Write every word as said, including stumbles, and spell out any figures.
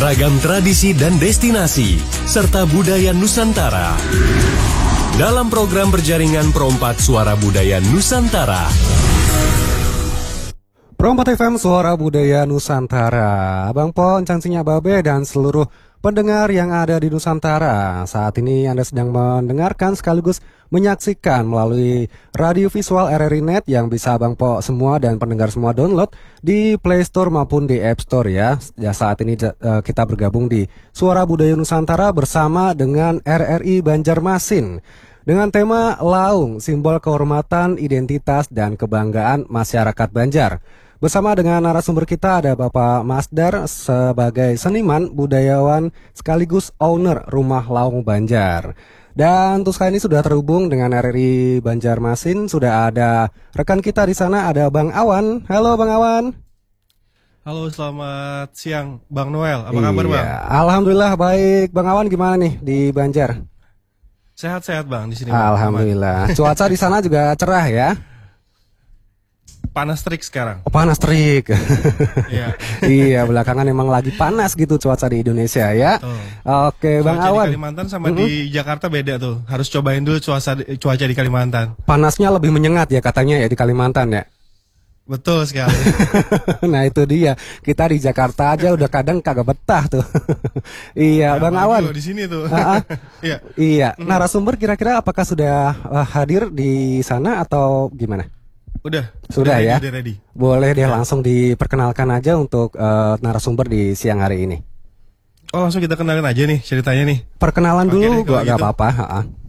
ragam tradisi dan destinasi, serta budaya Nusantara. Dalam program berjaringan Perompak Suara Budaya Nusantara. Perompak F M Suara Budaya Nusantara. Abang Po, Encang Sinya Babe, dan seluruh pendengar yang ada di Nusantara. Saat ini Anda sedang mendengarkan sekaligus menyaksikan melalui radio visual R R I Net yang bisa Abang Po semua dan pendengar semua download di Play Store maupun di App Store ya. Ya, saat ini uh, kita bergabung di Suara Budaya Nusantara bersama dengan R R I Banjarmasin dengan tema Laung, simbol kehormatan, identitas, dan kebanggaan masyarakat Banjar. Bersama dengan narasumber kita ada Bapak Masdar sebagai seniman, budayawan, sekaligus owner Rumah Laung Banjar. Dan untuk kali ini sudah terhubung dengan R R I Banjarmasin, sudah ada rekan kita di sana, ada Bang Awan. Halo Bang Awan. Halo, selamat siang Bang Noel. Apa kabar Bang? Alhamdulillah baik. Bang Awan gimana nih di Banjar? Sehat-sehat Bang di sini. Alhamdulillah. Cuaca di sana juga cerah ya? Panas terik sekarang. Oh, panas terik. Iya. Iya, belakangan emang lagi panas gitu cuaca di Indonesia ya. Betul. Oke, Bang cuaca Awan. di Kalimantan sama Mm-hmm. di Jakarta beda tuh. Harus cobain dulu cuaca cuaca di Kalimantan. Panasnya lebih menyengat ya katanya ya di Kalimantan ya. Betul sekali. Nah itu dia. Kita di Jakarta aja udah kadang kagak betah tuh. Iya, Nah, Bang Awan. di sini tuh. Iya. Iya. Narasumber kira-kira apakah sudah uh, hadir di sana atau gimana? Udah. Sudah, udah ya. ready, ready. Boleh deh langsung diperkenalkan aja untuk uh, narasumber di siang hari ini. Oh, langsung kita kenalin aja nih ceritanya nih. Perkenalan Oke dulu, deh, gua kalau gak gitu. apa-apa.